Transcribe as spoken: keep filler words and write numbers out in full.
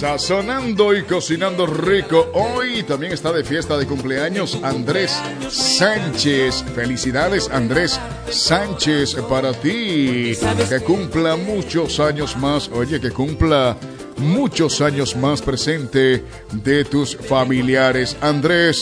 Sazonando y cocinando rico. Hoy también está de fiesta de cumpleaños Andrés Sánchez. Felicidades, Andrés Sánchez, para ti. Que cumpla muchos años más. Oye, que cumpla muchos años más presente de tus familiares. Andrés,